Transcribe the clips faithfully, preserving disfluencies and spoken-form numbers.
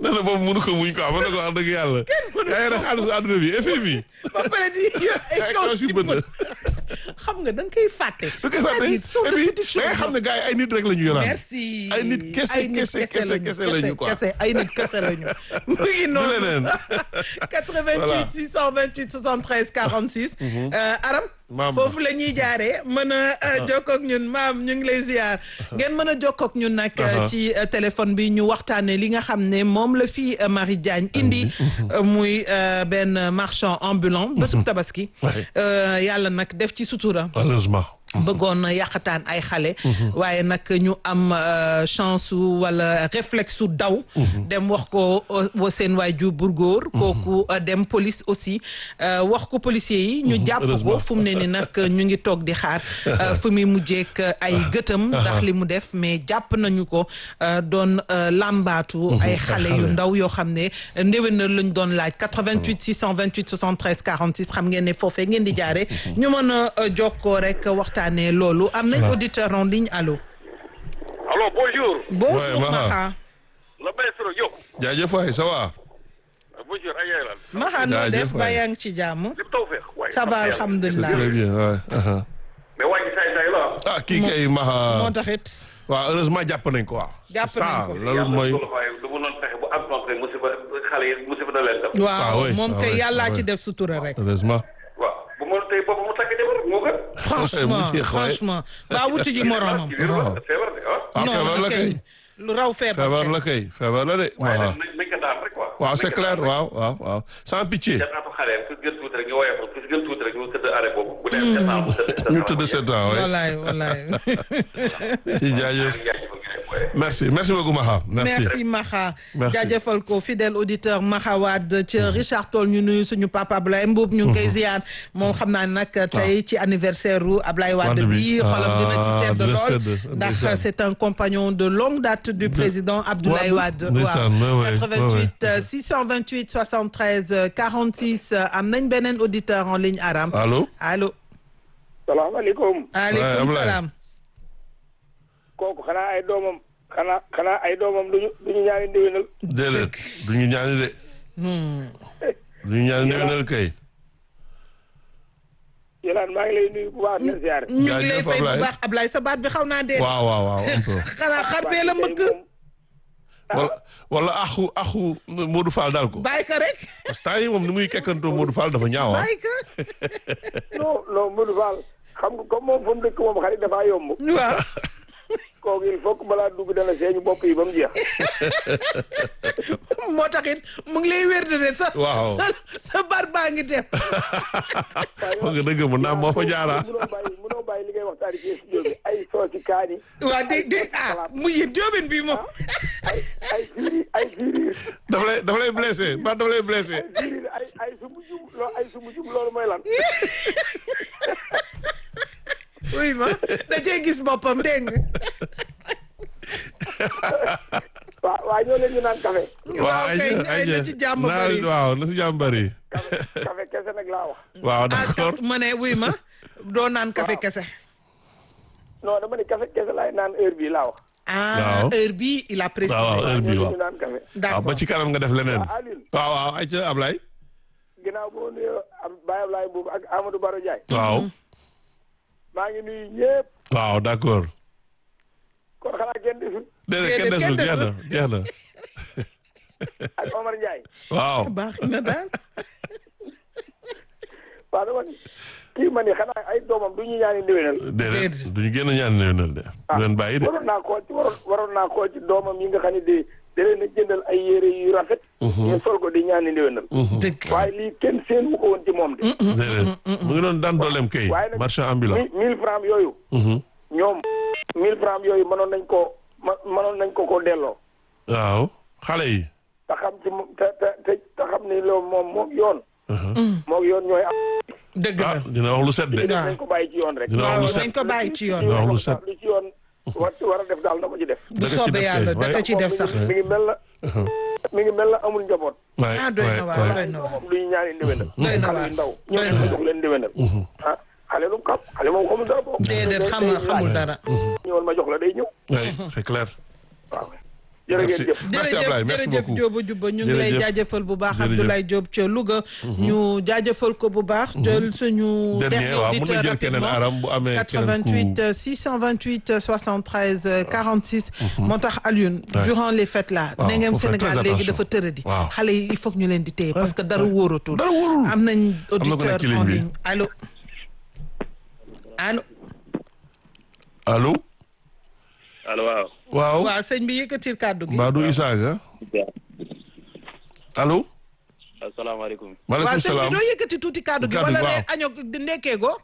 nee na boobu mënu ko muñ quoi ma ne ko wax dëgg yàlla. yaa ngi ne xaalisu àdduna bi F M I. ba pare di yor ay kaw si bët xam nga da nga koy fàtte. da ngay fàtte et puis da ngay xam ne gars yi ay nit rek la ñu yoraan. merci ay nit kese kese kese kese la ñu quoi kese ay nit kese la ñu. mu ngi noonu quatre-vingt-huit six cent vingt-huit soixante-treize quarante-six. Aram. foofu la ñuy jaaree mën a jokkoo ak ñun maam ñu ngi lay ziar. ngeen mën a jokkoo ak ñun nag ci téléphone bi ñu waxtaanee li nga xam ne moom la fi Marie Diagne indi. muy benn marchand ambulant. bésub tabaski. yàlla nag def ci sutura. heureusement. bëggoon yàqataan ay xale. waaye nag ñu am chance wala réflexe su daw. dem wax ko seen waajur bu góor. kooku dem police aussi wax ko policier yi. ñu jàpp ko fu mu ne ni nag ñu ngi toog di xaar fu muy mujjeek ay gëtam. ndax li mu def mais jàpp nañu ko doon làmbaatu. ay xale yu ndaw yoo xam ne ndéwénal lañ doon laaj. quatre-vingt-huit six cent vingt-huit soixante-treize quarante-six xam ngeen ne foofee ngeen di jaaree. ñu mën a jokkoo rek waxtaanee loolu am nañ auditeur en ligne allo. allo bonjour. bonjour Maxa. la maestro Diop. jaajëf waay ça va. bonjour ay yaay lan. Maxa noo def ba yaa ngi ci jàmm. lépp tawfeex. waaye ça va alhamdulilah. très bien waay. mais waa ji saay saay la. ah kii kay Maxa. moo taxit. waaw heureusement jàpp nañ ko waaw. jàpp nañ ko loolu mooy. waaye du mu noon fexe bu am donc rek musiba xale yi musiba da leen def. waaw moom kay yàllaa ci def sutura rek. heureusement. waaw bu ma tey boobu mu takk jabar moo gën. franchement franchement ba wuti ji moromam. feebar de ah. non feebar la kay. lu raw feebar feebar la kay feebar la de. waaye nag nañ ko daan rek quoi. waaw c'est clair waaw waaw waaw sans pitié. janaatu xale ku gën tuuti rek ñu woowee ko ku gën tuuti rek ñu tëdd arrêt boobu. bu dee sept ans bu tëdd ñu tëdd sept ans oui. wallaay wallaay. jaajëf merci merci beaucoup Maxa. merci merci Maxa. merci jaajëfal ko fidèle auditeur Maxa Wade ci Richard Toll ñu nuyu suñu papa Ablaye Mbuub ñu ngi koy ziar moom xam naa nag tey ci anniversaire u Ablaye Wade bi xolam dina ci sedd lool ndax c'est un compagnon de longue date du président Abdoulaye Wade. waaw quatre-vingt-huit six cent vingt-huit soixante-treize quarante-six am nañ beneen auditeur en ligne Aram. allo allo. salaamaaleykum. maaleykum salaam. kooku xanaa ay doomam xanaa xanaa ay doomam duñu duñu ñaani ndéwénal. déedéet duñu ñaani de. duñu ñaani ndéwénal kay. Yolande maa ngi lay nuyu bu baax di la ziar. ñu ngi lay fay bu baax Ablaye sa baat bi xaw naa dee. waaw waaw waaw un peu. xanaa xar bee la mbëkk. wala wala axu axu Modou Fall daal ko. bàyyi ko rek. parce que temps yii moom ni muy kekkantoo Modou Fall dafa ñaaw ah. bàyyi ko. non non Modou Fall xam nga comme moom fa mu dëkk moom xarit dafaa yomb. waaw. kooku il faut que balaa dugg dana seeñu bopp yi ba mu jeex. moo taxit mu ngi lay wér de sa. waaw sa sa baat baa ngi dem. foog nga dëgg mu naam moo fa jaaraa. munoo bàyyi munoo bàyyi li ngay waxtaanee ci studio bi ay soosi kaani. waa dégg dégg ah mu yéen jóobeen bi moom. ay ay firi ay firi. dafa lay dafa lay blessé ba dafa lay blessé. ay firi ay ay sumu jum loo ay sumu jum loolu mooy lan. oui ma da cee gis boppam dégg nga. waaw waaw ñoo leen ñu naan café. waaw kay ay na ci jàmm bari waaw na ci jàmm bari. café kese nag laa wax. waaw d'accord ma ne oui ma doo naan café kese. non dama ne café kese laay naan heure bii laa wax. ah heure bii il a précisé. waaw heure bii waaw ñu naan café. waaw ba ci kanam nga def leneen. waaw waaw ayca Ablaye. ginnaaw boo nuyoo Baye Ablaye Mbuub ak Amadou Baro Ndiaye. waaw. maa ngi nuyu ñëpp. waaw d'accord. kon xanaa kenn desul. déedéet kenn desul jeex na jeex na. ak Omar Ndiaye. waaw. baax na daal. waaw dama ni kii ma ni xanaa ay doomam du ñu ñaani ndéwénal. déedéet du ñu génn ñaan ndéwénal de. du leen bàyyi de. waroon naa koo ci waroon waroon naa koo ci doomam yi nga xam ne de da leen a jëndal ay yére yu rafet. ñu sol ko di ñaani ndéwénal. dëgg waaye lii kenn seen mu ko woon ci moom de. déedéet mu ngi doon daan dooleem kay. waaye nag marchand ambulant. mille francs yooyu. ñoom mille francs yooyu mënoon nañ ko mënoon nañ ko ko delloo. waaw xale yi. te xam ci te te te xam ni loolu moom moog yoon. moog yoon ñooy am. dëgg la dina wax lu set de. nañ ko bàyyi ci yoon rek. dina wax lu set nañ ko bàyyi ci yoon. dina wax lu set. lu ci yoon war war a def daal na ko ci def. bu soobee yàlla da ko ci def sax. mi ngi mel na mi ngi mel na amul njaboot. waay ah doy na waar doy na waar. moom lu ñu ñaani ndéwénal. doy na xale waar yu ndaw doy na ñoom waar. jox leen ndéwénal. ah xale lu mu xam xale moom xamul dara boobu. déedéet xamul xamul dara. ñëwal ma jox la day ñëw. oui c'est clair. waaw. jërë ngeen jëf. merci Ablaye merci beaucoup jërëjëf Diop Diouba ñu ngi lay Jërëjëf. jaajëfal bu baax Jërëjëf. Abdoulaye Diop ca Louga. ñu jaajëfal ko bu baax. jël suñu dernier waaw mën na jël keneen aram bu amee keneen ku quatre-vingt-huit six cent vingt-huit soixante-treize quarante-six. moo tax Alioune. durant les fêtes là. waaw, ne ngeen faut faire Sénégal très léegi attention. dafa tëradi. waaw. xale yi il faut que ñu leen di téye parce que dara wóoratul. dara wóorul. am nañ ku nekk auditeur ci ligne en bi. ligne allo allo. allo. allo waaw. waaw. waaw sëñ bi yëkkatil kàddu gi. Mbadou Isaaga. allo. asalaamaaleykum. waaw maaleykum sëñ bi salaam. doo yëkkati tuuti kàddu gi Kàddu gi, wala waaw. ne año di ndekkee go.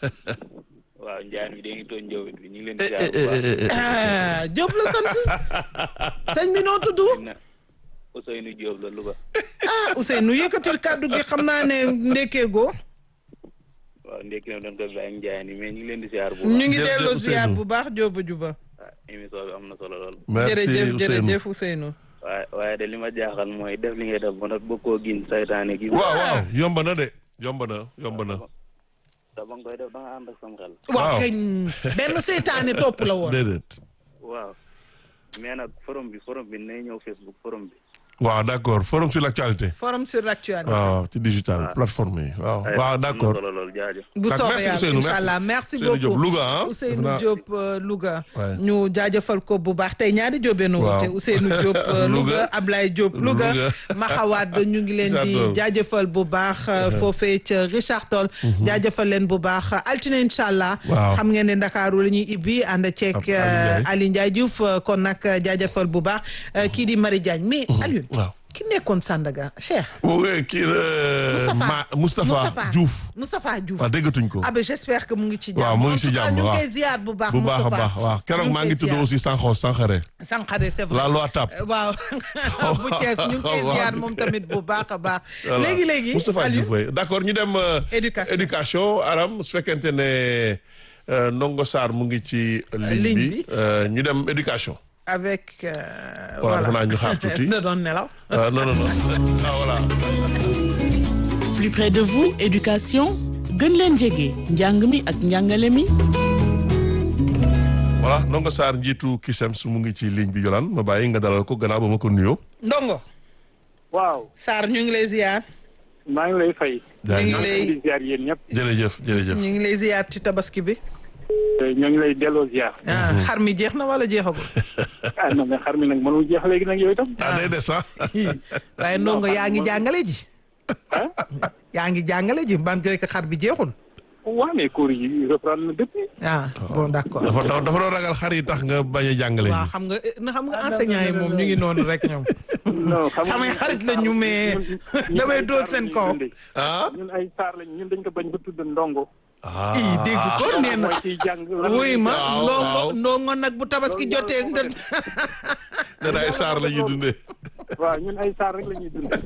waaw Ndiaye mi dañuy tooñ Ndiobé bi ñu ngi leen di Eh, ziar eh, bu baax. eh, eh, eh. ah Diop la sant sëñ bi noo tudd. na Ousseynou Diop la Louga. ah Ousseynou yëkkatil kàddu gi xam naa ne ndekkee go. waaw ndekki na doon ko bàyyi Ndiaye ni mais ñu ngi leen di ziar bu ñu baax. ngi Jërëjëf delloo ziar Ousseynou. bu baax Diop Diouba. ah émission bi am na solo lool. merci jërëjëf Ousseynou. jërëjëf Ousseynou. waaye waaye de li ma jaaxal mooy def li ngay def ba nag bëgg koo gin saytaane gi. waaw waaw yomb na de yomb na yomb na. te ba nga koy def da nga ànd ak sam xel. waaw waaw. kañ benn seytaane topp la woon. déedéet. waaw mais nag forum bi forum bi nay ñëw Facebook forum bi. waaw d'accord forum sur l'actualité. forum sur l'actualité. waaw ci digital plateforme yi waaw. waaw d'accord. am na solo lool jaajëf. bu D'accord, soobee merci yàlla Ousseynou, incha merci. allah merci Ousseynou Diop, beaucoup Louga, ah. Ousseynou Defe naa- Diop euh, Louga. Ouais. ñu jaajëfal ko bu baax tey ñaari Diopé nu Waaw. woote Ousseynou Diop euh, Louga Louga. Ablaye Diop Louga Louga. Maxawaad ñu ngi leen di Richard Toll. jaajëfal bu baax euh, foofee ca Richard Toll jaajëfal leen bu baax altine incha allah Waaw. xam ngeen ne Ndakaaru la ñuy ibbi ànd ceeg Ab- Aliou Ndiaye. Ali Ndiaye Diouf euh, kon nag jaajëfal bu baax euh, kii di Marie Diagne mais Alioune waaw. ki nekkoon Sandaga Cheikh oui kii la. Ma Moustapha Diouf. Moustapha Diouf waaw déggatuñ ko. ah ben j'espère que mu ngi ci jàmm. waaw mu ngi ci En tout cas, jàmm, ñu ngi waaw. koy ziar bu baax bu baax a Moustapha. baax waaw keroog maa ngi tudd aussi Sanxo Sanxare. Sankhare c'est vrai. La loi tape. Euh, waaw bu Thiès ñu ngi koy Waaw. ziar moom tamit bu baax a baax. Voilà. léegi léegi Moustapha Aliou Diouf oui. d'accord ñu dem. euh, Éducation. éducation Aram su fekkente ne euh, Ndongo Sarr mu ngi ci ligne ligne bi. bi. euh, ñu dem éducation. avec. euh, Voilà, voilà defe naa ñu xaar tuuti. da doon nelaw. Euh, non non non ah voilà. Plus près de vous, éducation gën leen jege njàng mi ak njàngale mi. voilà Ndongo Sarr njiitu Kisems mu ngi ci ligne bi Yolaan ma bàyyi nga dalal ko gannaaw ba ma ko nuyoo. Ndongo waaw Sarr ñu ngi lay ziar. maa ngi lay fay. ñu ngi jaajëf lay di ziar yéen ñëpp. jërëjëf jërëjëf. ñu ngi lay ziar ci tabaski bi. ñoo ngi lay delloo ziar. ah xar mi jeex na wala jeexagul. ah non mais xar mi nag mënul jeex léegi nag yow itam. ah day des ah. waaye Ndongo yaa ngi jàngale ji. ah yaa ngi jàngale ji ban ko xar bi jeexul. waaw mais cours yi reprendre na depuis. ah bon d'accord. dafa dafa dafa doon ragal xar yi tax nga bañ a jàngale waaw ji. xam nga na xam nga Ah, non, enseignants yi non, moom non, ñu ngi non. noonu rek ñoom. non xam nga samay ñun xarit ay la ñu saar mais ñun- ñun damay ay dóor saar seen la ñuy kaw. dundee. ah. ñun ay saar lañ ñun dañ ko bañ ba tudd ndongo. ah ii dégg ko nee na mooy ciy jàng. lan wuy ma waaw, ndongo waaw. ndongo nag bu tabaski Loolu jotee yàlla moo ko nee na ay saar la ñuy dundee. waaw ñun ay saar rek la ñuy dundee.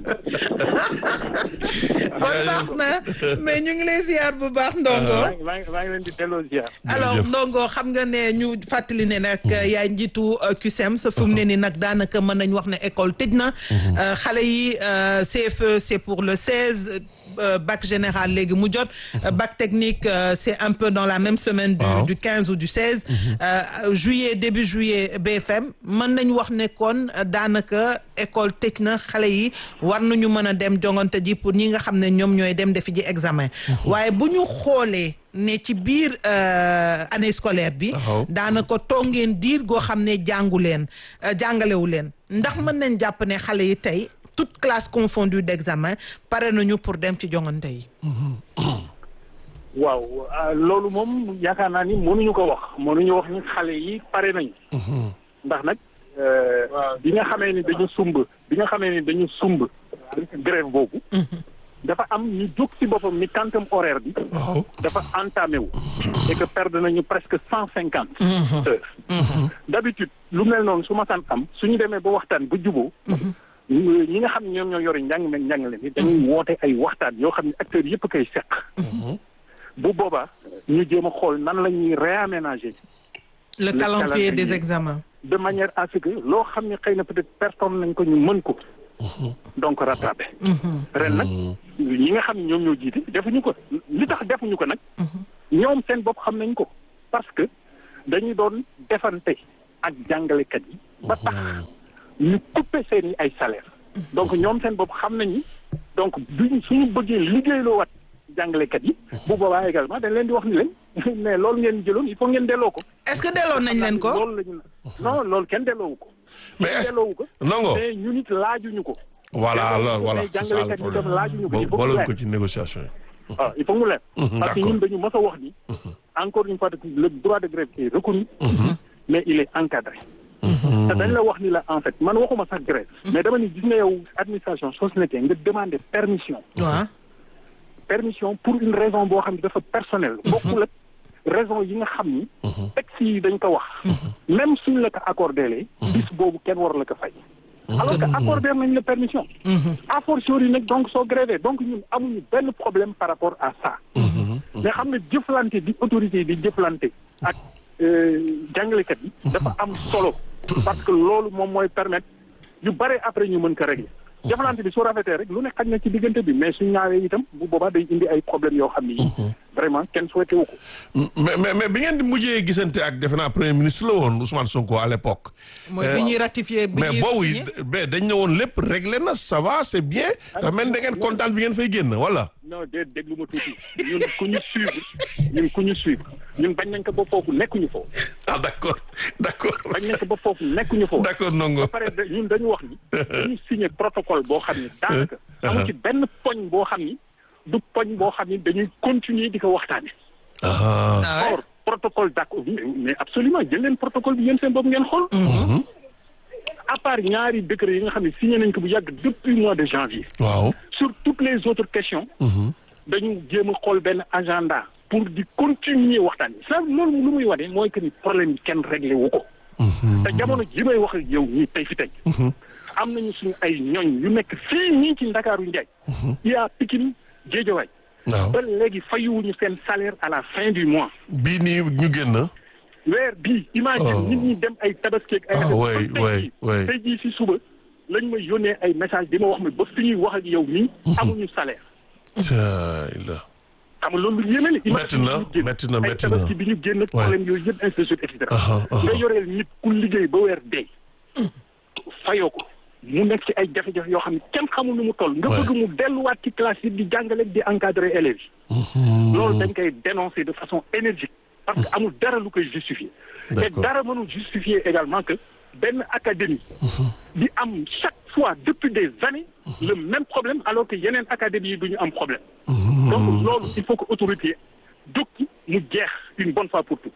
kon baax na mais ñu ngi lay ziar bu baax ndongo. maa ngi maa ngi maa ngi leen di delloo ziar. alors Jërëjëf. ndongo xam nga ne ñu fàttali ne nag yaay njiitu euh, Cusems fu mu ne ni nag daanaka mën nañ wax ne école tëj na Euh, xale yi euh, C F E c'est pour le seize euh, bac général léegi mu jot Euh, bac technique euh, c'est un peu dans la même semaine du, Waaw. du quinze ou du seize Euh, juillet début juillet B F M mën nañ wax ne kon euh, daanaka école tëj na xale yi war nañu mën a dem jongante ji pour ñi nga xam ne ñoom ñooy dem defi ji examen waaye bu ñu xoolee ne ci biir euh, année scolaire bi Waaw. daanaka toog ngeen diir goo xam ne jàngu leen euh, jàngalewu leen ndax mën nañ jàpp ne xale yi tey toute classe confondue d'examen pare nañu pour dem ci jongante yi. waaw ah, loolu moom yaakaar naa ni mënuñu ko wax mënuñu wax ni xale yi pare nañ ndax nag euh, bi nga xamee ni dañu sumb bi nga xamee ni dañu sumb grève boobu dafa am ñu jóg ci boppam ni quantum horaire bi waaw. dafa entamé wu et que perdre nañu presque cent cinquante heures d'habitude lu mel noonu su ma san am suñu demee ba waxtaan ba juboo ñu- ñi nga xam ne ñoom ñoo yore njàng meeg njàngale mi dañuy woote ay waxtaan yoo xam ne acteurs yëpp koy seq bu boobaa ñu jéem a xool nan la ñuy réaménager le Le calendrier calendrier. des examens. de manière à ce que loo xam ne xëy na peut-être personne nañ ko ñu mën ko donc rattrapé ren nag ñi nga xam ne ñoom ñoo jiite defuñu ko li tax defuñu ko nag ñoom seen bopp xam nañ ko parce que dañu doon defante ak jàngalekat yi ba tax ñu couper seen i ay salaire donc ñoom seen bopp xam nañ ni donc duñ suñu bëggee liggéeyloo wat jàngalekat yi bu boobaa également dañ leen di wax ni leen mais loolu ngeen jëloon il faut ngeen delloo ko. est-ce que delloo nañ leen ko. loolu la ñu non loolu kenn delloowu ko. mais est-ce delloowu ko. nango mais ñu nit laajuñu ko. voilà alors voilà c'est ça le jàngalekat yi tam problème laajuñu ko il faut boole mu ko leer ci négociation yi. waaw il faut mu leer. parce que ñun dañu mës a wax ni. encore une fois le droit de grève est reconnu. mais il est encadré. te dañ la wax ni la en fait man waxuma sax grève. mais dama ni gis nga yow administration soo si nekkee nga demander permission. waaw. permission pour une raison boo xam ne dafa personnelle. bokkul ak raison yi nga xam ni. texte yi dañ ko wax. même suñ la ko accordé lee. bis boobu kenn war la ko fay. alors que accordé nañ la permission. a fortiori nag donc soo grévé donc ñun amuñu benn problème par rapport à ça. mais xam ne jëflante di autorité yi di jëflante ak jàngalekat yi. dafa am solo. parce que loolu moom mooy permettre yu bare après ñu mën ko régler. jëflante bi su rafetee rek lu ne xaj na ci diggante bi mais su ñaawee itam bu boobaa day indi ay problèmes yoo xam ni vraiment kenn souhaité wu ko. mais mais mais bi ngeen di mujjee gisante ak defe naa premier ministre la woon Ousmane Sonko à l'époque. mooy bi ñuy ratifié bi mais ñuy boobu signé. it mais dañ ne woon lépp réglé na ça va c'est bien. dafa mel ni da ngeen kontaan bi ngeen fay génn wala. non déet déglu ma tuuti ñun ku ñu suivre ñun ku ñu suivre ñun bañ nañ ko ba foofu nekkuñu foofu. ah d'accord d'accord. bañ nañ ko ba foofu nekkuñu foofu. d'accord Ndongo. ba pare de- ñun dañu wax ni. dañu signé protocole boo xam ni daanaka. amu ci benn poñ boo xam ni du poñ boo xam ni dañuy continuer di ko waxtaane. ah. Ah ouais? or protocole d'accord mais mais absolument jël leen protocole bi yéen seen bopp ngeen xool. à part ñaari décret yi nga xam ne signé nañ ko bu yàgg depuis mois de janvier. waaw. sur toutes les autres questions. dañu jéem a xool benn agenda pour di continuer waxtaan bi. ça loolu lu muy wane mooy que ni problème yi kenn réglé wu ko. te jamono ji may wax ak yow ñii tey fi tey. am nañu suñu ay ñoñ yu nekk fii ñii ci Ndakaaru Njaay. yaa Pikine Géejawaay. waaw ba léegi fayuwuñu seen salaire à la fin du mois. bii nii ñu génn. weer bii imagine Oh. nit ñi dem ay tabaski ak ay Ah, affaire ouais, ba tey ouais, jii- ouais. tey jii si suba lañ ma yónnee ay message di ma wax ma ba fi ñuy wax ak yow nii amuñu salaire caay la. xam nga loolu lu yéeme la Metti na, metti na, ay metti na. tabaski bi ñu génn ak problème yooyu yëpp ainsi de suite et cetera Aha, aha. nga yoreel nit ku liggéey ba weer dee fayoo ko mu nekk ci ay jafe-jafe yoo xam ne kenn xamul nu mu toll nga Ouais. bëgg mu delluwaat ci classe yi di jàngale di encadrer élèves yi loolu dañ koy dénoncer de façon énergique parce que amul dara lu koy justifier te D'accord. dara mënul justifier également que benn académie di am chaque fois depuis des années le même problème alors que yeneen académies yi du ñu am problème donc loolu il faut que autorité jóg ci mu jeex une bonne fois pour tout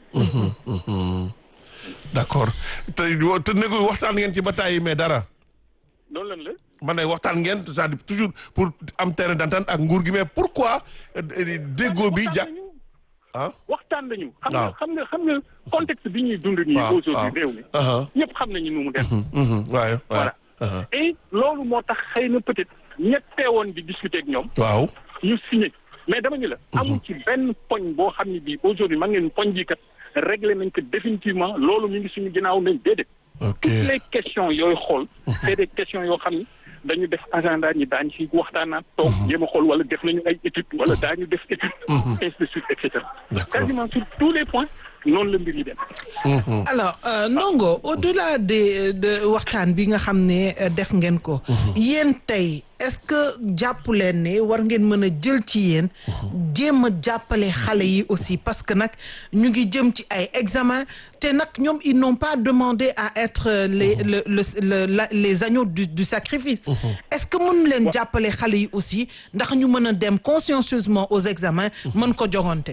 d'accord te yoo- te négo waxtaan ngeen ci ba tàyyi mais dara. loolu lan la man ne waxtaan ngeen c'est-à-dire toujours pour am terrain d'entente ak nguur gi mais pourquoi euh, euh, déggoo bi ja ah. waxtaan nañu xam waaw. nga xam nga xam nga contexte bi ñuy dund nii waaw aujourd'hui waaw. réew mi Aha. ñëpp xam nañu nu mu dem Mhm, waaye voilà waaye. et loolu moo tax xëy na peut-être ñett teewoon di discuter ak ñoom waaw. ñu signé mais dama ñu la amul ci benn poñ boo xam ne bii aujourd'hui man ngeen poñ bi kat réglé nañ ko définitivement loolu mi ngi suñu ginnaaw nañ déedéet ok toutes les questions yooyu xool c'est des questions yoo xam ni dañu def agenda ñi daañu ci waxtaanaat toog jéem a xool wala def nañu ay études wala daañu def étude ainsi de suite et cetera D'accord. quasiment sur tous les points noonu la mbir yi dem alors euh, Ndongo au-delà de de waxtaan bi nga xam ne euh, def ngeen ko. yéen tey est-ce que jàpp leen ne war ngeen mën a jël ci yéen. jéem a jàppale xale yi aussi parce que nag ñu ngi jëm ci ay examens te nag ñoom ils n'ont pas demandé à être euh, les le le le la- les agneaux du du sacrifice. est-ce que mën leen jàppale xale yi aussi ndax ñu mën a dem consciencieusement aux examens mën ko jogante.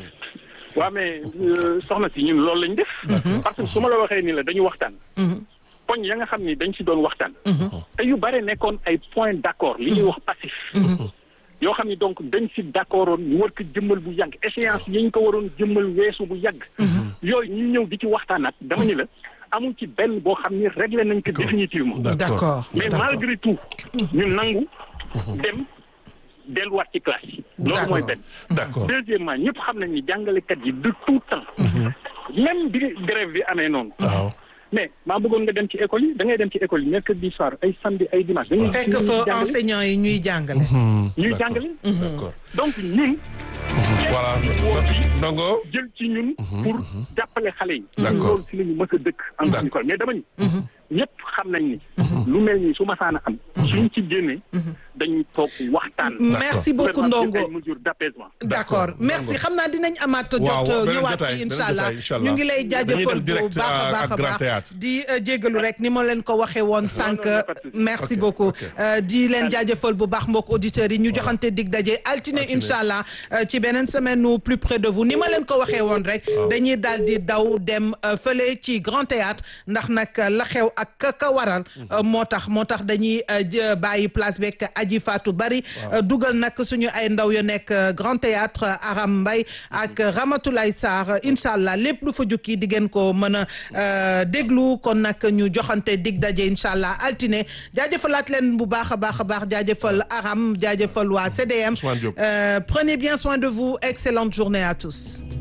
waaw mais euh, soxna si ñun loolu lañ def parce que su ma la waxee ni la dañu waxtaan poñ ya nga xam ni dañ si doon waxtaan te yu bare nekkoon ay points d'accord li ñuy wax passif yoo xam ni donc dañ si d'accordoon ñu war ko jëmmal bu yàgg échéance yi ñu ko waroon jëmmal weesu bu yàgg yooyu ñu ñëw di ci waxtaanaat dama ni la amul ci benn boo xam ni réglé nañ ko définitivement d'accord mais d'accord. malgré tout ñu nangu dem delluwaat ci classe yi loolu mooy benn d'accord deuxièmement ñëpp xam nañ ni jàngalekat yi de tout temps même bi grève bi amee noonu waaw. mais maa bëggoon nga dem ci école yi da ngay dem ci école yi mercredi soir ay samedi ay dimanche da ngay gis fekk ñuy fa jàngale, enseignants yi ñuy jàngale. ñuy D'accord. jàngale d'accord donc ñun voilà woo fii Ndongo. jël ci ñun pour jàppale xale yi D'accord. loolu si la ñu mës a dëkk en D'accord. école mais dama ni ñëpp xam nañ ni. lu mel ni su ma saan a am. suñ ci génnee. dañuy toog waxtaan. merci beaucoup Ndongo ay mesures d'apaisement. d'accord merci xam naa dinañ amaat jot ñëwaat ci incha allah ñu ngi lay jaajëfal bu baax a baax a baax di jégalu rek ni ma leen ko waxee woon sànq merci beaucoup di leen jaajëfal bu baax mbokk auditeurs yi ñu joxante dig daje altine incha allah ci beneen semaine nu plus près de vous ni ma leen ko waxee woon rek dañuy daal di daw dem fële ci Grand Théâtre ndax nag la xew ak ka waral moo tax moo tax dañuy bàyyi place beeg Aji Fatou Bari dugal nag suñu ay ndaw yu nekk Grand Théâtre Aram Mbaye ak Ramatoulaye Sarr incha allah lépp lu fa jukki di ngeen ko mën a déglu kon nag ñu joxante dig daje incha allah altine jaajëfalaat leen bu baax a baax a baax jaajëfal Aram jaajëfal waa C D M prenez bien soin de vous excellente journée à tous.